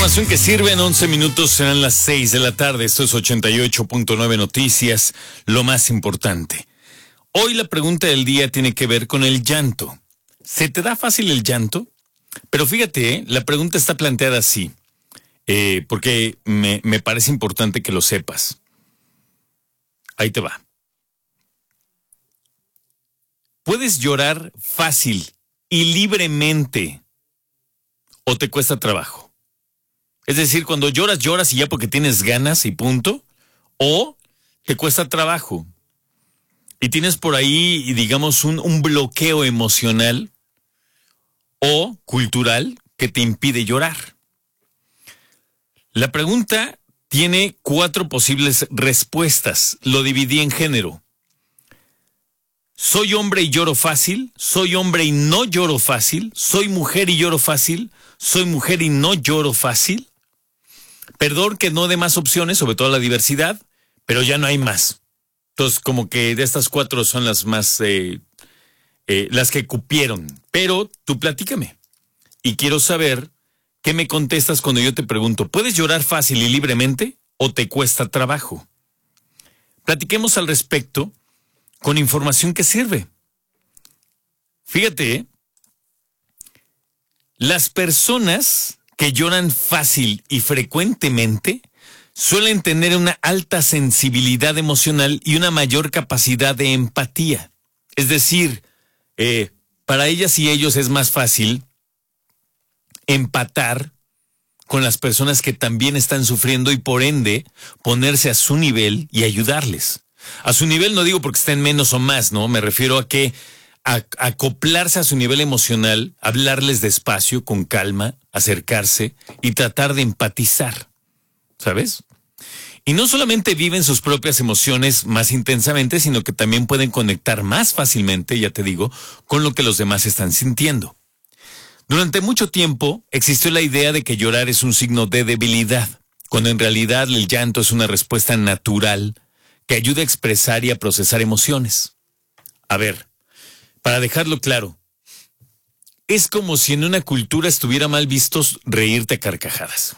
Información que sirve en 11 minutos, serán las 6 de la tarde. Esto es 88.9 Noticias, lo más importante. Hoy la pregunta del día tiene que ver con el llanto. ¿Se te da fácil el llanto? Pero fíjate, la pregunta está planteada así, porque me parece importante que lo sepas. Ahí te va. ¿Puedes llorar fácil y libremente o te cuesta trabajo? Es decir, cuando lloras, lloras y ya porque tienes ganas y punto, o te cuesta trabajo y tienes por ahí, digamos, un bloqueo emocional o cultural que te impide llorar. La pregunta tiene 4 posibles respuestas. Lo dividí en género. ¿Soy hombre y lloro fácil? ¿Soy hombre y no lloro fácil? ¿Soy mujer y lloro fácil? ¿Soy mujer y no lloro fácil? Perdón que no dé más opciones, sobre todo la diversidad, pero ya no hay más. Entonces, como que de estas 4 son las más, las que cupieron. Pero tú platícame. Y quiero saber qué me contestas cuando yo te pregunto, ¿puedes llorar fácil y libremente o te cuesta trabajo? Platiquemos al respecto con información que sirve. Fíjate, las personas que lloran fácil y frecuentemente suelen tener una alta sensibilidad emocional y una mayor capacidad de empatía. Es decir, para ellas y ellos es más fácil empatar con las personas que también están sufriendo y por ende ponerse a su nivel y ayudarles. A su nivel no digo porque estén menos o más, ¿no? Me refiero a que acoplarse a su nivel emocional, hablarles despacio, con calma, acercarse y tratar de empatizar, ¿sabes? Y no solamente viven sus propias emociones más intensamente, sino que también pueden conectar más fácilmente, ya te digo, con lo que los demás están sintiendo. Durante mucho tiempo existió la idea de que llorar es un signo de debilidad, cuando en realidad el llanto es una respuesta natural que ayuda a expresar y a procesar emociones. A ver, para dejarlo claro, es como si en una cultura estuviera mal visto reírte a carcajadas.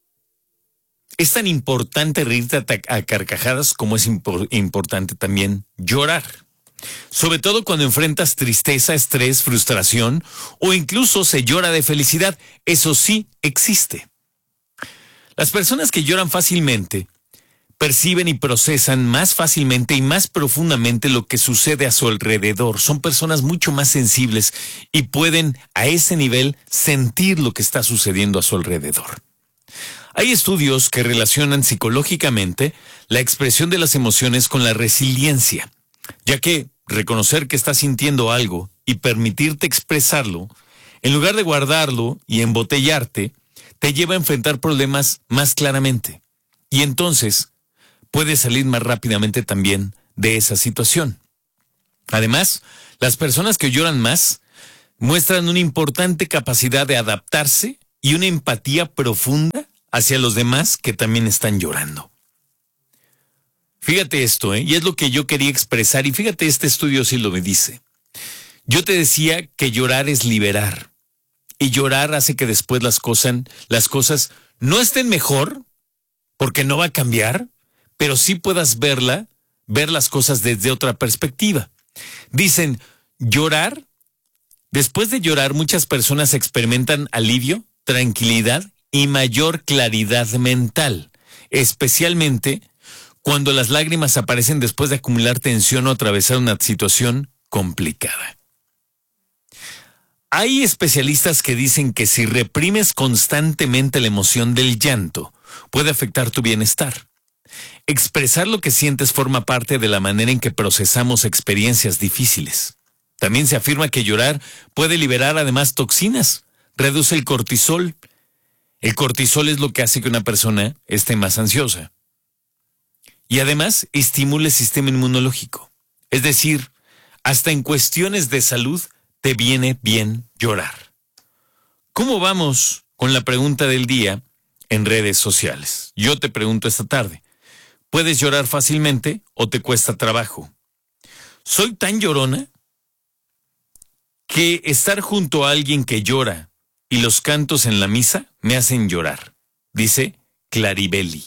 Es tan importante reírte a carcajadas como es importante también llorar. Sobre todo cuando enfrentas tristeza, estrés, frustración o incluso se llora de felicidad. Eso sí existe. Las personas que lloran fácilmente perciben y procesan más fácilmente y más profundamente lo que sucede a su alrededor. Son personas mucho más sensibles y pueden a ese nivel sentir lo que está sucediendo a su alrededor. Hay estudios que relacionan psicológicamente la expresión de las emociones con la resiliencia, ya que reconocer que estás sintiendo algo y permitirte expresarlo, en lugar de guardarlo y embotellarte, te lleva a enfrentar problemas más claramente. Y entonces puedes salir más rápidamente también de esa situación. Además, las personas que lloran más muestran una importante capacidad de adaptarse y una empatía profunda hacia los demás que también están llorando. Fíjate esto, y es lo que yo quería expresar, y fíjate, este estudio sí lo me dice. Yo te decía que llorar es liberar, y llorar hace que después las cosas no estén mejor, porque no va a cambiar, pero sí puedas ver las cosas desde otra perspectiva. Dicen, después de llorar muchas personas experimentan alivio, tranquilidad y mayor claridad mental, especialmente cuando las lágrimas aparecen después de acumular tensión o atravesar una situación complicada. Hay especialistas que dicen que si reprimes constantemente la emoción del llanto, puede afectar tu bienestar. Expresar lo que sientes forma parte de la manera en que procesamos experiencias difíciles. También se afirma que llorar puede liberar además toxinas, reduce el cortisol. El cortisol es lo que hace que una persona esté más ansiosa. Y además estimula el sistema inmunológico. Es decir, hasta en cuestiones de salud te viene bien llorar. ¿Cómo vamos con la pregunta del día en redes sociales? Yo te pregunto esta tarde, ¿puedes llorar fácilmente o te cuesta trabajo? Soy tan llorona que estar junto a alguien que llora y los cantos en la misa me hacen llorar. dice Claribelli.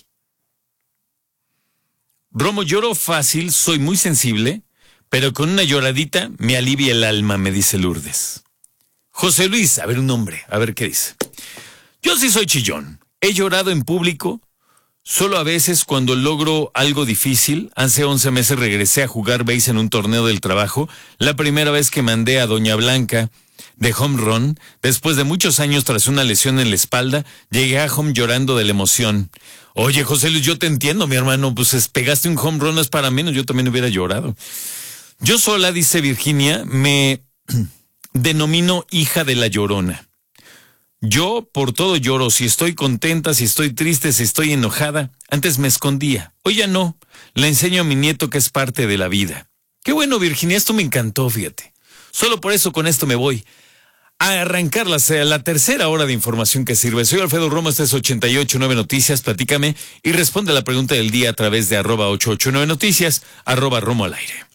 Romo, lloro fácil, soy muy sensible, pero con una lloradita me alivia el alma, me dice Lourdes. José Luis, a ver un hombre, a ver qué dice. Yo sí soy chillón. He llorado en público, solo a veces cuando logro algo difícil. Hace 11 meses regresé a jugar base en un torneo del trabajo. La primera vez que mandé a Doña Blanca de home run, después de muchos años tras una lesión en la espalda, llegué a home llorando de la emoción. Oye, José Luis, yo te entiendo, mi hermano, pues pegaste un home run, no es para menos, yo también hubiera llorado. Yo sola, dice Virginia, me denomino hija de la llorona. Yo por todo lloro, si estoy contenta, si estoy triste, si estoy enojada. Antes me escondía, hoy ya no. Le enseño a mi nieto que es parte de la vida. Qué bueno, Virginia, esto me encantó, fíjate. Solo por eso con esto me voy a arrancar la tercera hora de información que sirve. Soy Alfredo Romo, este es 889 Noticias, platícame y responde a la pregunta del día a través de @889 Noticias, @Romo al aire.